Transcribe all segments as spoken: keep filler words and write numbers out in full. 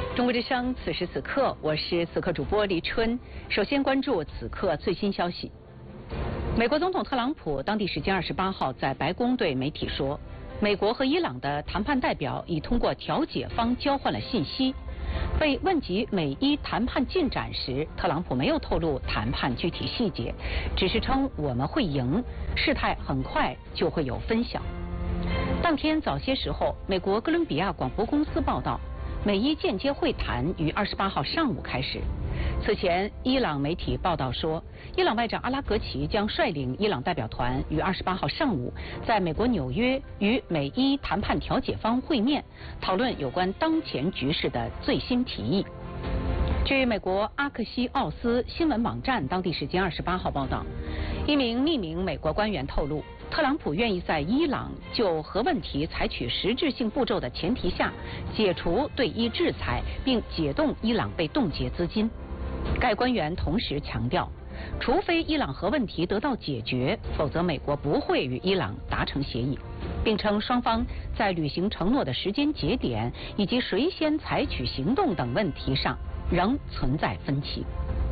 中国之声，此时此刻，我是此刻主播李春。首先关注此刻最新消息。美国总统特朗普当地时间二十八号在白宫对媒体说，美国和伊朗的谈判代表已通过调解方交换了信息。被问及美伊谈判进展时，特朗普没有透露谈判具体细节，只是称我们会赢，事态很快就会有分晓。当天早些时候，美国哥伦比亚广播公司报道，美伊间接会谈于二十八号上午开始。此前，伊朗媒体报道说，伊朗外长阿拉格齐将率领伊朗代表团于二十八号上午在美国纽约与美伊谈判调解方会面，讨论有关当前局势的最新提议。据美国阿克西奥斯新闻网站当地时间二十八号报道，一名匿名美国官员透露，特朗普愿意在伊朗就核问题采取实质性步骤的前提下，解除对伊制裁，并解冻伊朗被冻结资金。该官员同时强调，除非伊朗核问题得到解决，否则美国不会与伊朗达成协议，并称双方在履行承诺的时间节点以及谁先采取行动等问题上仍存在分歧。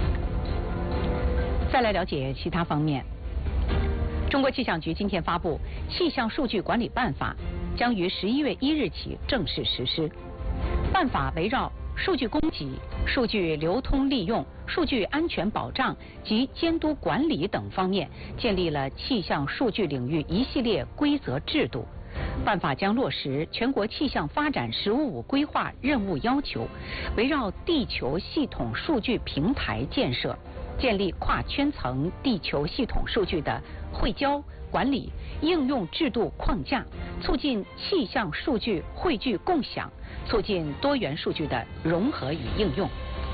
再来了解其他方面。中国气象局今天发布《气象数据管理办法》，将于十一月一日起正式实施。办法围绕数据供给、数据流通利用、数据安全保障及监督管理等方面，建立了气象数据领域一系列规则制度。办法将落实全国气象发展“十五五”规划任务要求，围绕地球系统数据平台建设，建立跨圈层地球系统数据的汇交、管理、应用制度框架，促进气象数据汇聚共享，促进多元数据的融合与应用。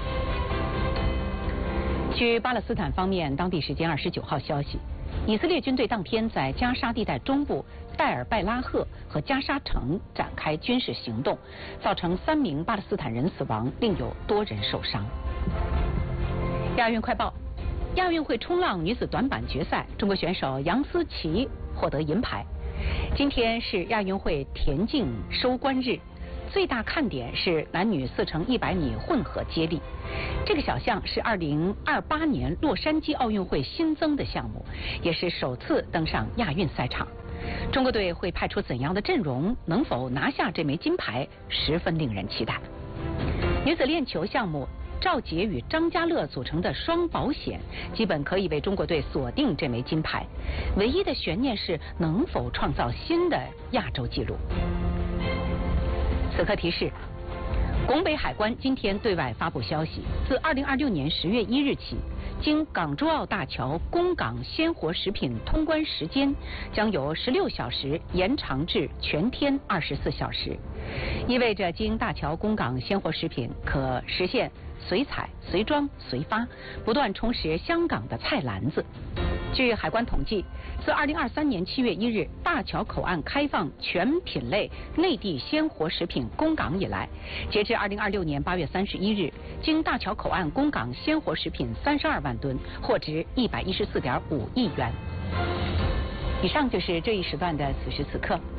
据巴勒斯坦方面当地时间二十九号消息，以色列军队当天在加沙地带中部戴尔拜拉赫和加沙城展开军事行动，造成三名巴勒斯坦人死亡，另有多人受伤。亚运快报：亚运会冲浪女子短板决赛，中国选手杨思琦获得银牌。今天是亚运会田径收官日，最大看点是男女四乘一百米混合接力。这个小项是二零二八年洛杉矶奥运会新增的项目，也是首次登上亚运赛场。中国队会派出怎样的阵容，能否拿下这枚金牌，十分令人期待。女子链球项目，赵洁与张家乐组成的双保险，基本可以为中国队锁定这枚金牌。唯一的悬念是能否创造新的亚洲纪录。此刻提示：拱北海关今天对外发布消息，自二零二六年十月一日起，经港珠澳大桥供港鲜活食品通关时间将由十六小时延长至全天二十四小时，意味着经大桥供港鲜活食品可实现随采、随装、随发，不断充实香港的菜篮子。据海关统计，自二零二三年七月一日大桥口岸开放全品类内地鲜活食品供港以来，截至二零二六年八月三十一日，经大桥口岸供港鲜活食品三十二万吨，货值一百一十四点五亿元。以上就是这一时段的此时此刻。